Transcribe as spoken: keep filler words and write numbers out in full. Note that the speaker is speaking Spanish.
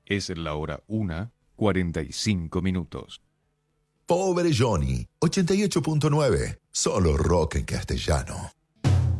Es la hora una, cuarenta y cinco minutos. Pobre Johnny, ochenta y ocho punto nueve, solo rock en castellano.